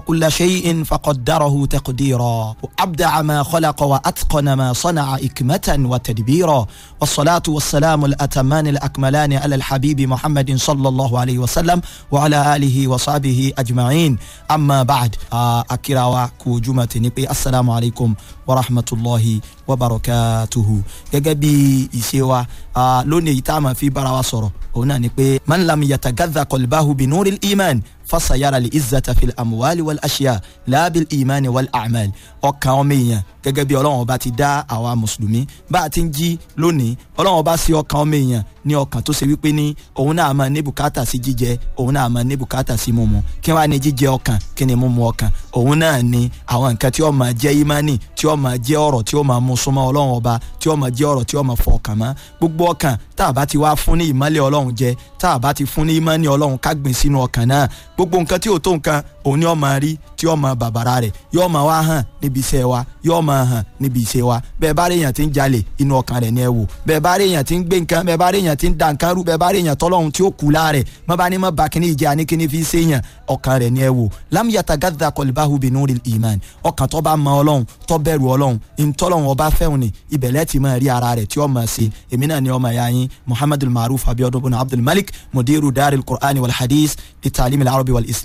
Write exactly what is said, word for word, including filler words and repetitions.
كل شيء فقدره تقديرا وأبدع ما خلق وأتقن ما صنع إكمة وتدبيرا والصلاة والسلام الأتمان الأكملان على الحبيب محمد صلى الله عليه وسلم وعلى آله وصحبه أجمعين أما بعد أكراوا كوجمة نبي السلام عليكم ورحمة الله وبركاته يجبي إسيوا لوني يتعمى في براوسرو هنا نبي من لم يتغذى قلبه بنور الإيمان فسيرى العزة في الأموال والأشياء لا بالإيمان والأعمال ọkàn ọmọ èèyàn gẹ́gẹ́ bí Ọlọ́run ọba ti dá àwa mùsùlùmí bá a ti ń jí lónìí Ọlọ́run ọba sí ọkàn ọmọ èèyàn ní ọkàn tó ṣe wípé ní òun náà máa ní bùkátà sí jíjẹ òun náà máa ní bùkátà sí mímu kí wàá ní jíjẹ ọkàn kí ni mímu ọkàn òun náà ní àwọn nǹkan tí ó máa jẹ́ ìmánì tí ó máa jẹ́ ọ̀rọ̀ tí ó máa mú súnmọ́ Ọlọ́run ọba tí ó máa jẹ́ ọ̀rọ̀ tí ó máa fọ ọkàn mọ́ gbogbo ọkàn tá a bá ti wá fún ní ìmọ́lẹ̀ Ọlọ́run jẹ tá a bá ti fún ní ìmánì Ọlọ́run ká gbìn sínú ọkàn náà gbogbo nǹkan tí ò tó nǹkan òun ni ó máa rí tí ó máa bàbàrà rẹ̀ yóò máa wá hàn níbi iṣẹ́ wa yóò máa hàn níbi iṣẹ́ wa bẹ́ẹ̀ bá rí èèyàn tí ń jalè inú ọkàn rẹ̀ ni ẹ wò bẹ́ẹ̀ bá rí èèyàn tí ń gbé nǹkan bẹ́ẹ̀ bá rí èèyàn tí ń da nǹkan rú bẹ́ẹ̀ bá rí èèyàn tọ́lọ́hun tí ó kú láàrẹ̀ má bá ní má ba kíní ìjẹ́ àní kíní fi ṣe èèyàn ọkàn rẹ̀ ni ẹ wò lam yatagadda qalbahu binuril iman ọkàn tó bá mọ Ọlọ́run tó bẹ̀rù Ọlọ́run ìtọ́lọ́run ọba fẹ́hùn ni ibẹ̀lẹ́ ti máa rí ara rẹ̀ tí ó máa ṣe èmi náà ni ọmọ ẹ̀yà yín Muhammadul Maruf Abiodun bin Abdul Malik mudiru daril Qur'ani wal hadith li ta'lim al arabi wal islam